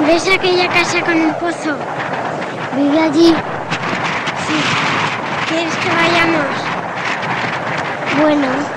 ¿Ves aquella casa con el pozo? ¿Vive allí? Sí. ¿Quieres que vayamos? Bueno.